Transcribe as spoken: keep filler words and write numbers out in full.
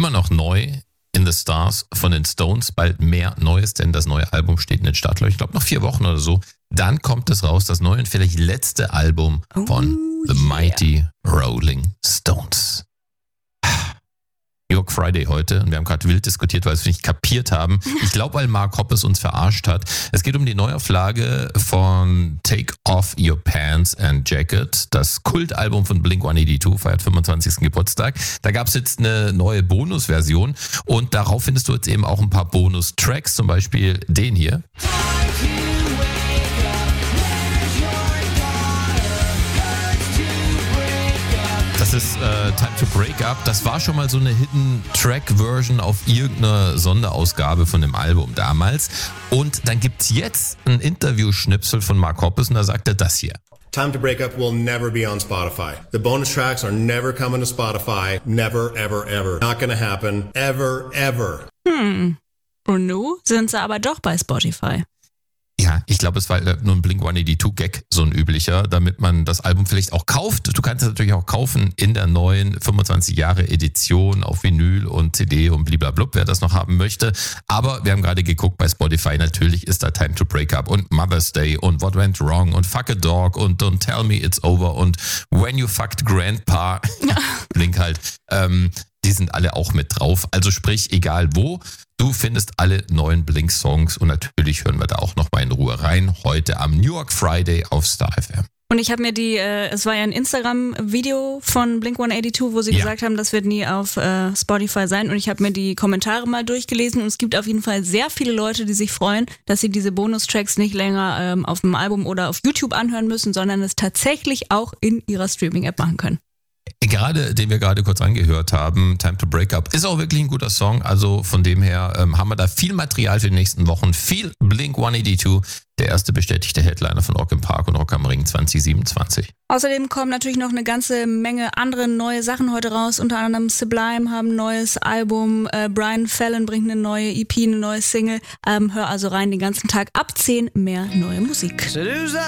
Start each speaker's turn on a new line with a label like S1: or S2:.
S1: immer noch neu in the Stars von den Stones, bald mehr Neues, denn das neue Album steht in den Startlöchern, ich glaube noch vier Wochen oder so. Dann kommt es raus, das neue und vielleicht letzte Album von
S2: oh,
S1: The
S2: yeah.
S1: Mighty Rolling Stones. New York Friday heute und wir haben gerade wild diskutiert, weil wir es nicht kapiert haben. Ich glaube, weil Mark Hoppus uns verarscht hat. Es geht um die Neuauflage von Take Off Your Pants and Jacket. Das Kultalbum von Blink one eighty-two feiert fünfundzwanzigsten Geburtstag. Da gab es jetzt eine neue Bonusversion und darauf findest du jetzt eben auch ein paar Bonus-Tracks, zum Beispiel den hier. Das ist äh, Time to Break Up. Das war schon mal so eine Hidden Track Version auf irgendeiner Sonderausgabe von dem Album damals. Und dann gibt's jetzt ein Interview-Schnipsel von Mark Hoppus und da sagt er das hier.
S3: Time to Break Up will never be on Spotify. The bonus tracks are never coming to Spotify. Never, ever, ever. Not gonna happen. Ever, ever.
S2: Hm. Und nun sind sie aber doch bei Spotify.
S1: Ja, ich glaube, es war nur ein Blink one eighty-two Gag, so ein üblicher, damit man das Album vielleicht auch kauft. Du kannst es natürlich auch kaufen in der neuen fünfundzwanzig Jahre Edition auf Vinyl und C D und bliblablub, wer das noch haben möchte. Aber wir haben gerade geguckt bei Spotify, natürlich ist da Time to Break Up und Mother's Day und What Went Wrong und Fuck a Dog und Don't Tell Me It's Over und When You Fucked Grandpa. Blink halt. Ähm, die sind alle auch mit drauf. Also sprich, egal wo, du findest alle neuen Blink-Songs und natürlich hören wir da auch nochmal in Ruhe rein. Heute am New York Friday auf Star F M.
S2: Und ich habe mir die, äh, es war ja ein Instagram-Video von Blink one eighty-two, wo sie
S1: Ja.
S2: gesagt haben, das wird nie auf äh, Spotify sein. Und ich habe mir die Kommentare mal durchgelesen und es gibt auf jeden Fall sehr viele Leute, die sich freuen, dass sie diese Bonustracks nicht länger ähm, auf dem Album oder auf YouTube anhören müssen, sondern es tatsächlich auch in ihrer Streaming-App machen können.
S1: Gerade, den wir gerade kurz angehört haben, Time to Break Up, ist auch wirklich ein guter Song. Also von dem her ähm, haben wir da viel Material für die nächsten Wochen. Viel Blink one eighty-two, der erste bestätigte Headliner von Rock im Park und Rock am Ring zwanzig siebenundzwanzig.
S2: Außerdem kommen natürlich noch eine ganze Menge andere neue Sachen heute raus. Unter anderem Sublime haben ein neues Album, äh, Brian Fallon bringt eine neue E P, eine neue Single. Ähm, hör also rein den ganzen Tag ab zehn mehr neue Musik.